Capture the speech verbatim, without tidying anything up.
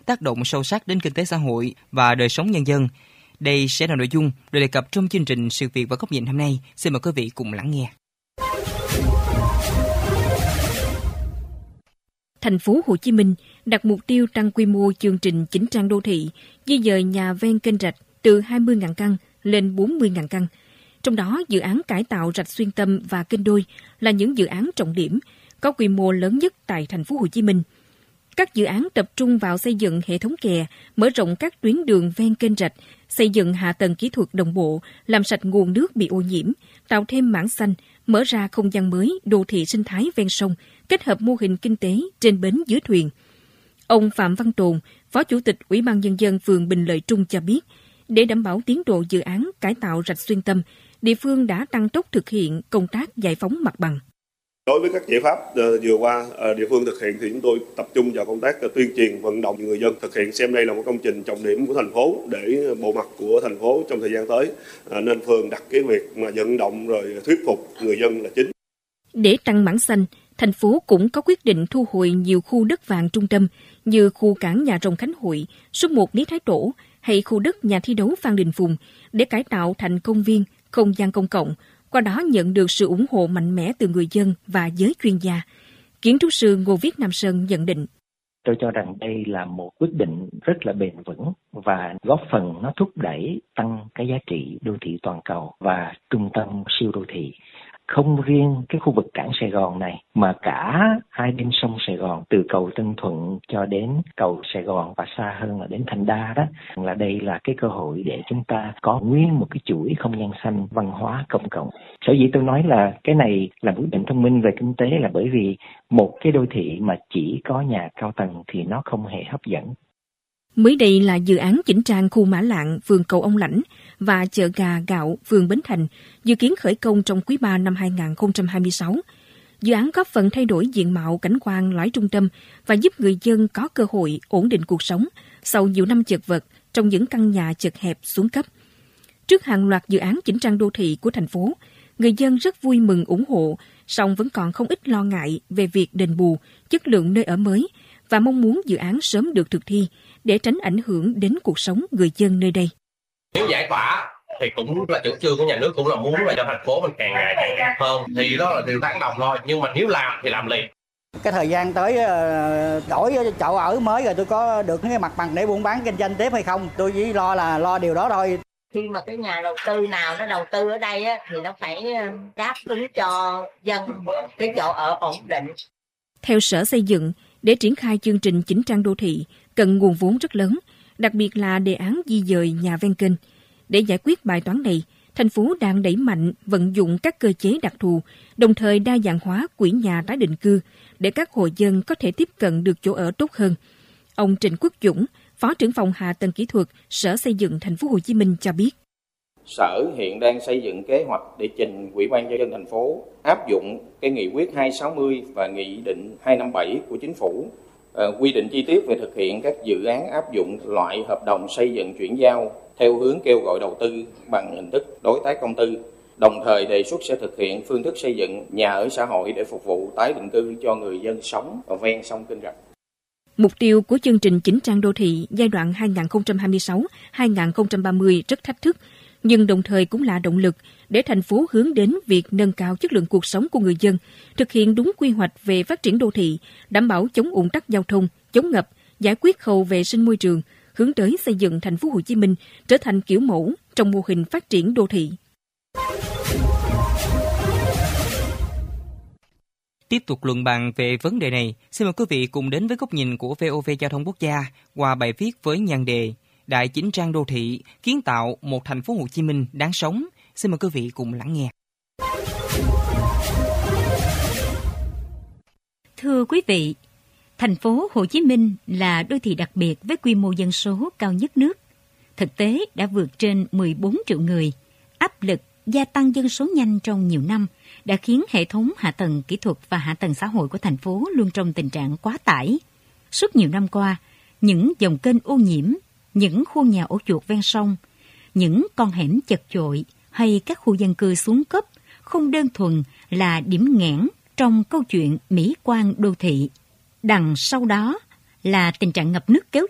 tác động sâu sắc đến kinh tế xã hội và đời sống nhân dân. Đây sẽ là nội dung được đề cập trong chương trình Sự việc và góc nhìn hôm nay. Xin mời quý vị cùng lắng nghe. Thành phố Hồ Chí Minh đặt mục tiêu tăng quy mô chương trình chỉnh trang đô thị, di dời nhà ven kênh rạch từ hai mươi nghìn căn lên bốn mươi nghìn căn. Trong đó, dự án cải tạo rạch Xuyên Tâm và kênh Đôi là những dự án trọng điểm, có quy mô lớn nhất tại Thành phố Hồ Chí Minh. Các dự án tập trung vào xây dựng hệ thống kè, mở rộng các tuyến đường ven kênh rạch, xây dựng hạ tầng kỹ thuật đồng bộ, làm sạch nguồn nước bị ô nhiễm, tạo thêm mảng xanh, mở ra không gian mới, đô thị sinh thái ven sông, kết hợp mô hình kinh tế trên bến dưới thuyền. Ông Phạm Văn Tồn, Phó Chủ tịch Ủy ban Nhân dân phường Bình Lợi Trung cho biết, để đảm bảo tiến độ dự án cải tạo rạch Xuyên Tâm, địa phương đã tăng tốc thực hiện công tác giải phóng mặt bằng. Đối với các giải pháp uh, vừa qua uh, địa phương thực hiện thì chúng tôi tập trung vào công tác uh, tuyên truyền vận động người dân thực hiện xem đây là một công trình trọng điểm của thành phố để bộ mặt của thành phố trong thời gian tới, uh, nên phường đặt cái việc mà vận động rồi thuyết phục người dân là chính. Để tăng mảng xanh, thành phố cũng có quyết định thu hồi nhiều khu đất vàng trung tâm như khu cảng nhà rồng Khánh Hội, số một Lý Thái Tổ hay khu đất nhà thi đấu Phan Đình Phùng để cải tạo thành công viên, không gian công cộng, qua đó nhận được sự ủng hộ mạnh mẽ từ người dân và giới chuyên gia. Kiến trúc sư Ngô Viết Nam Sơn nhận định. Tôi cho rằng đây là một quyết định rất là bền vững và góp phần nó thúc đẩy tăng cái giá trị đô thị toàn cầu và trung tâm siêu đô thị. Không riêng cái khu vực cảng Sài Gòn này mà cả hai bên sông Sài Gòn, từ cầu Tân Thuận cho đến cầu Sài Gòn và xa hơn là đến Thanh Đa đó, là đây là cái cơ hội để chúng ta có nguyên một cái chuỗi không gian xanh văn hóa công cộng. Sở dĩ tôi nói là cái này là quyết định thông minh về kinh tế là bởi vì một cái đô thị mà chỉ có nhà cao tầng thì nó không hề hấp dẫn. Mới đây là dự án chỉnh trang khu Mã Lạng, phường Cầu Ông Lãnh và chợ gà gạo, phường Bến Thành, dự kiến khởi công trong quý ba năm hai không hai sáu. Dự án góp phần thay đổi diện mạo cảnh quan lõi trung tâm và giúp người dân có cơ hội ổn định cuộc sống sau nhiều năm chật vật trong những căn nhà chật hẹp xuống cấp. Trước hàng loạt dự án chỉnh trang đô thị của thành phố, người dân rất vui mừng ủng hộ, song vẫn còn không ít lo ngại về việc đền bù, chất lượng nơi ở mới và mong muốn dự án sớm được thực thi để tránh ảnh hưởng đến cuộc sống người dân nơi đây. Nếu giải tỏa thì cũng là chủ trương của nhà nước, cũng là muốn là cho thành phố mình càng ngày càng đẹp hơn, thì đó là điều tán đồng thôi, nhưng mà nếu làm thì làm liền. Cái thời gian tới đổi chỗ ở mới rồi tôi có được cái mặt bằng để buôn bán kinh doanh tiếp hay không, tôi chỉ lo là lo điều đó thôi. Khi mà cái nhà đầu tư nào nó đầu tư ở đây á, thì nó phải đáp ứng cho dân cái chỗ ở ổn định. Theo Sở Xây dựng, để triển khai chương trình chỉnh trang đô thị, cần nguồn vốn rất lớn, đặc biệt là đề án di dời nhà ven kênh. Để giải quyết bài toán này, thành phố đang đẩy mạnh vận dụng các cơ chế đặc thù, đồng thời đa dạng hóa quỹ nhà tái định cư để các hộ dân có thể tiếp cận được chỗ ở tốt hơn. Ông Trịnh Quốc Dũng, Phó trưởng phòng Hạ tầng Kỹ thuật, Sở Xây dựng Thành phố Hồ Chí Minh cho biết. Sở hiện đang xây dựng kế hoạch để trình Ủy ban Nhân dân thành phố áp dụng cái nghị quyết hai sáu mươi và nghị định hai năm bảy của Chính phủ, uh, quy định chi tiết về thực hiện các dự án áp dụng loại hợp đồng xây dựng chuyển giao theo hướng kêu gọi đầu tư bằng hình thức đối tác công tư. Đồng thời đề xuất sẽ thực hiện phương thức xây dựng nhà ở xã hội để phục vụ tái định cư cho người dân sống ở ven sông kênh rạch. Mục tiêu của chương trình chỉnh trang đô thị giai đoạn hai không hai sáu đến hai không ba mươi rất thách thức, nhưng đồng thời cũng là động lực để thành phố hướng đến việc nâng cao chất lượng cuộc sống của người dân, thực hiện đúng quy hoạch về phát triển đô thị, đảm bảo chống ùn tắc giao thông, chống ngập, giải quyết khâu vệ sinh môi trường, hướng tới xây dựng Thành phố Hồ Chí Minh trở thành kiểu mẫu trong mô hình phát triển đô thị. Tiếp tục luận bàn về vấn đề này, xin mời quý vị cùng đến với góc nhìn của vê o vê Giao thông Quốc gia qua bài viết với nhan đề Đại chỉnh trang đô thị, kiến tạo một thành phố Hồ Chí Minh đáng sống. Xin mời quý vị cùng lắng nghe. Thưa quý vị, thành phố Hồ Chí Minh là đô thị đặc biệt với quy mô dân số cao nhất nước. Thực tế đã vượt trên mười bốn triệu người. Áp lực gia tăng dân số nhanh trong nhiều năm đã khiến hệ thống hạ tầng kỹ thuật và hạ tầng xã hội của thành phố luôn trong tình trạng quá tải. Suốt nhiều năm qua, những dòng kênh ô nhiễm, những khu nhà ổ chuột ven sông, những con hẻm chật chội hay các khu dân cư xuống cấp không đơn thuần là điểm nghẽn trong câu chuyện mỹ quan đô thị. Đằng sau đó là tình trạng ngập nước kéo